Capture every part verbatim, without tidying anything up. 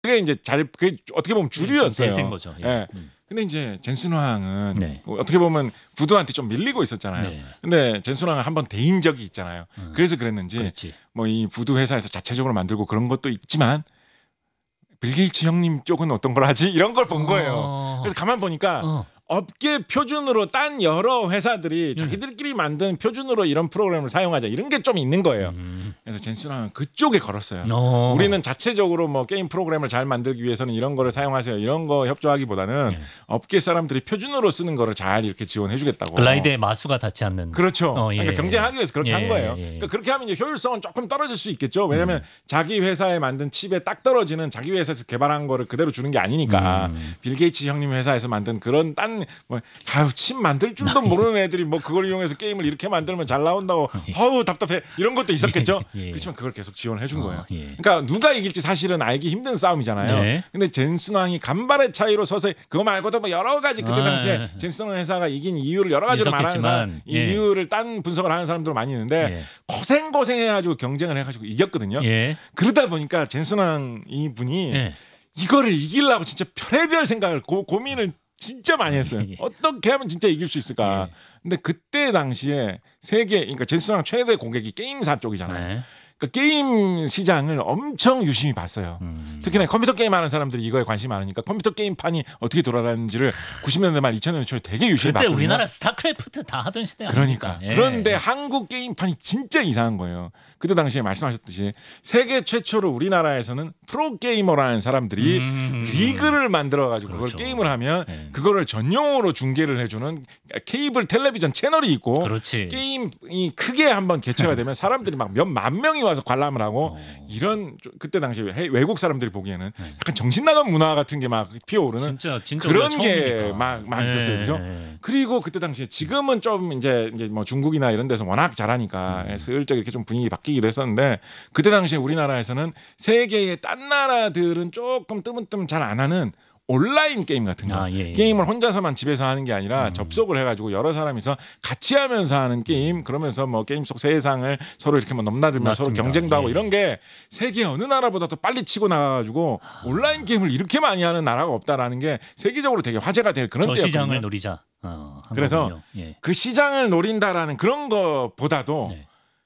그게 이제 잘 그게 어떻게 보면 주류였어요. 대세인 거죠. 예. 예. 음. 근데 이제 젠슨 황은 네. 어떻게 보면 부두한테 좀 밀리고 있었잖아요. 네. 근데 젠슨 황은 한번 대인 적이 있잖아요. 음. 그래서 그랬는지 그렇지. 뭐 이 부두 회사에서 자체적으로 만들고 그런 것도 있지만 빌 게이츠 형님 쪽은 어떤 걸 하지? 이런 걸 본 거예요. 어. 그래서 가만 보니까 어. 업계 표준으로 딴 여러 회사들이 자기들끼리 만든 표준으로 이런 프로그램을 사용하자 이런 게 좀 있는 거예요. 음. 그래서 젠슨 황은 그쪽에 걸었어요. 어. 우리는 자체적으로 뭐 게임 프로그램을 잘 만들기 위해서는 이런 거를 사용하세요. 이런 거 협조하기보다는 네. 업계 사람들이 표준으로 쓰는 거를 잘 이렇게 지원해 주겠다고. 글라이드의 마수가 닿지 않는. 그렇죠. 어, 예. 그러니까 경쟁하기 위해서 그렇게 예, 한 거예요. 예, 예. 그러니까 그렇게 하면 이제 효율성은 조금 떨어질 수 있겠죠. 왜냐하면 음. 자기 회사에 만든 칩에 딱 떨어지는 자기 회사에서 개발한 거를 그대로 주는 게 아니니까. 음. 빌 게이츠 형님 회사에서 만든 그런 딴 뭐 아유 칩 만들 줄도 모르는 애들이 뭐 그걸 이용해서 게임을 이렇게 만들면 잘 나온다고 아우 답답해 이런 것도 있었겠죠. 예, 예. 그렇지만 그걸 계속 지원을 해준 어, 거예요. 예. 그러니까 누가 이길지 사실은 알기 힘든 싸움이잖아요. 네. 근데 젠슨 황이 간발의 차이로 서서 그거 말고도 뭐 여러 가지 그때 아, 당시에 예. 젠슨 황 회사가 이긴 이유를 여러 가지로 말하는 있었겠지만, 사람, 이 예. 이유를 딴 분석을 하는 사람들 많이 있는데 예. 고생 고생해가지고 경쟁을 해가지고 이겼거든요. 예. 그러다 보니까 젠슨 황 이 분이 예. 이거를 이기려고 진짜 별의별 생각을 고, 고민을 진짜 많이 했어요. 예. 어떻게 하면 진짜 이길 수 있을까? 예. 근데 그때 당시에 세계 그러니까 젠슨 황 최대 고객이 게임사 쪽이잖아요. 네. 그러니까 게임 시장을 엄청 유심히 봤어요. 음. 특히나 컴퓨터 게임 하는 사람들이 이거에 관심이 많으니까 컴퓨터 게임판이 어떻게 돌아가는지를 구십 년대 말 이천 년대 초에 되게 유심히 그때 봤거든요. 우리나라 스타크래프트 다 하던 시대 그러니까. 아닙니까? 예. 그런데 한국 게임판이 진짜 이상한 거예요. 그때 당시에 말씀하셨듯이 세계 최초로 우리나라에서는 프로게이머라는 사람들이 음. 리그를 만들어가지고 그렇죠. 그걸 게임을 하면 네. 그거를 전용으로 중계를 해주는 케이블 텔레비전 채널이 있고 그렇지. 게임이 크게 한번 개최가 되면 사람들이 막 몇 만 명이 와서 관람을 하고 어. 이런 좀 그때 당시에 해- 외국 사람들이 보기에는 약간 정신 나간 문화 같은 게 막 피어오르는 진짜 진짜 그런 우리가 게 처음이니까. 막 막 예. 있었어요, 그죠? 그리고 그때 당시에 지금은 좀 이제 이제 뭐 중국이나 이런 데서 워낙 잘하니까 음. 슬쩍 이렇게 좀 분위기 바뀌기도 했었는데 그때 당시에 우리나라에서는 세계의 딴 나라들은 조금 뜨문뜨문 잘 안 하는 온라인 게임 같은 거 아, 예, 예. 게임을 혼자서만 집에서 하는 게 아니라 음. 접속을 해가지고 여러 사람이서 같이 하면서 하는 게임 그러면서 뭐 게임 속 세상을 서로 이렇게 뭐 넘나들면서 서로 맞습니다. 경쟁도 하고 예. 이런 게 세계 어느 나라보다도 빨리 치고 나가가지고 온라인 게임을 이렇게 많이 하는 나라가 없다라는 게 세계적으로 되게 화제가 될 그런 저 때였거든요. 시장을 노리자. 어, 한 그래서 거군요. 예. 그 시장을 노린다라는 그런 것보다도 네.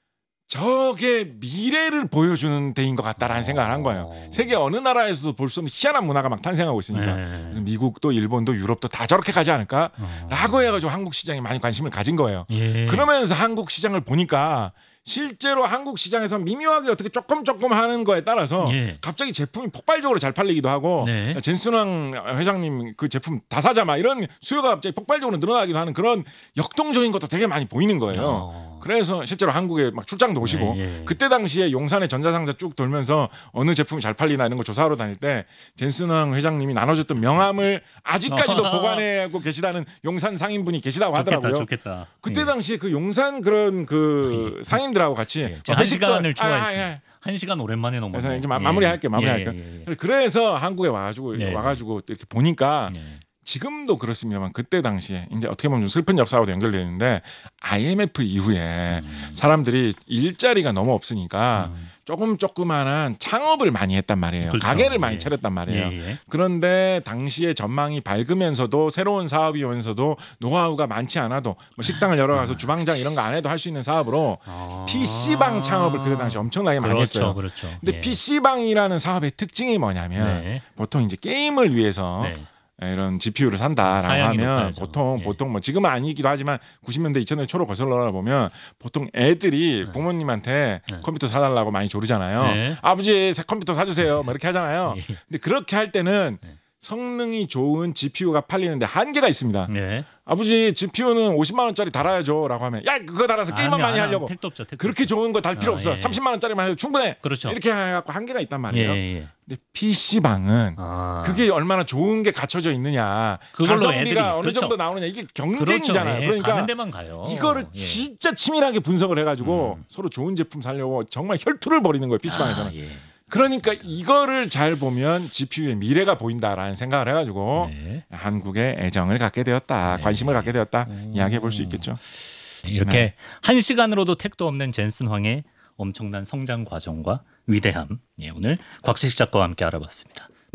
저게 미래를 보여주는 데인 것 같다라는 생각을 한 거예요. 세계 어느 나라에서도 볼 수 없는 희한한 문화가 막 탄생하고 있으니까 네. 그래서 미국도 일본도 유럽도 다 저렇게 가지 않을까라고 해가지고 한국 시장에 많이 관심을 가진 거예요. 예. 그러면서 한국 시장을 보니까 실제로 한국 시장에서 미묘하게 어떻게 조금 조금 하는 거에 따라서 예. 갑자기 제품이 폭발적으로 잘 팔리기도 하고 네. 젠슨 황 회장님 그 제품 다 사자 막 이런 수요가 갑자기 폭발적으로 늘어나기도 하는 그런 역동적인 것도 되게 많이 보이는 거예요. 어. 그래서 실제로 한국에 막 출장도 오시고 예, 예. 그때 당시에 용산의 전자상자 쭉 돌면서 어느 제품이 잘 팔리나 이런 거 조사하러 다닐 때 젠슨 황 회장님이 나눠줬던 명함을 아직까지도 보관하고 계시다는 용산 상인분이 계시다고 좋겠다, 하더라고요. 좋겠다. 그때 예. 당시에 그 용산 그런 그 상인들하고 같이 예. 막 제가 한 회식도- 시간을 아, 초과했습니다. 아, 아. 한 시간 오랜만에 넘었네. 그래서 이제 마- 마무리할게요. 마무리할게요. 예, 예, 예. 그래서 한국에 와가지고 예. 와가지고 이렇게 보니까 예. 지금도 그렇습니다만 그때 당시에 이제 어떻게 보면 좀 슬픈 역사와도 연결되어 있는데 아이엠에프 이후에 음. 사람들이 일자리가 너무 없으니까 조금 조그만한 창업을 많이 했단 말이에요. 그렇죠. 가게를 많이 예. 차렸단 말이에요. 예, 예. 그런데 당시에 전망이 밝으면서도 새로운 사업이면서도 노하우가 많지 않아도 뭐 식당을 열어가서 주방장 이런 거 안 해도 할 수 있는 사업으로 아. 피씨방 창업을 그때 당시 엄청나게 많이 그렇죠, 했어요. 그렇죠. 근데 예. 피씨방이라는 사업의 특징이 뭐냐면 네. 보통 이제 게임을 위해서 네. 이런 지피유를 산다라고 사양이 하면 높아야죠. 보통 예. 보통 뭐 지금은 아니기도 하지만 구십 년대 이천 년대 초로 거슬러 보면 보통 애들이 부모님한테 네. 컴퓨터 사달라고 많이 조르잖아요. 네. 아버지 새 컴퓨터 사주세요. 뭐 이렇게 하잖아요. 예. 근데 그렇게 할 때는 네. 성능이 좋은 지피유가 팔리는데 한계가 있습니다. 네. 아버지 지피유는 오십만 원짜리 달아야죠라고 하면 야 그거 달아서 게임만 아니, 많이 아니, 하려고 택도 없죠. 택도 그렇게 없죠. 좋은 거 달 필요 아, 없어. 예. 삼십만 원짜리만 해도 충분해. 그렇죠. 이렇게 해갖고 한계가 있단 예, 말이에요. 예. 근데 피씨방은 아. 그게 얼마나 좋은 게 갖춰져 있느냐, 그걸로 가성비가 애들이, 어느 그렇죠. 정도 나오느냐 이게 그렇죠. 경쟁이잖아요. 예, 그러니까 가는 데만 가요. 이거를 예. 진짜 치밀하게 분석을 해가지고 음. 서로 좋은 제품 살려고 정말 혈투를 벌이는 거예요. 피씨방에서는. 아, 예. 그러니까 이거를 잘 보면 지피유의 미래가 보인다라는 생각을 해가지고 네. 한국에 애정을 갖게 되었다, 네. 관심을 갖게 되었다 음. 이야기해 볼 수 있겠죠. 이렇게 네. 한 시간으로도 택도 없는 젠슨 황의 엄청난 성장 과정과 위대함, 예, 오늘 곽시식 작가와 함께 알아봤습니다.